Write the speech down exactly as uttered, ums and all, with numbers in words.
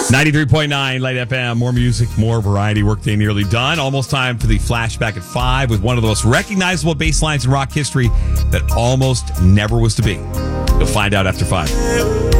ninety-three point nine Light F M. More music, more variety. Workday nearly done. Almost time for the flashback at five with one of the most recognizable bass lines in rock history that almost never was to be. You'll find out after five.